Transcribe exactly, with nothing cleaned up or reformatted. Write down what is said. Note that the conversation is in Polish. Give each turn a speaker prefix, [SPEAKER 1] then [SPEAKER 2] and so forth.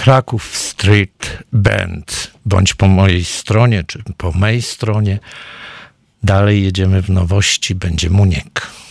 [SPEAKER 1] Kraków Street Band. Bądź po mojej stronie, czy po mej stronie. Dalej jedziemy w nowości, będzie Muniek.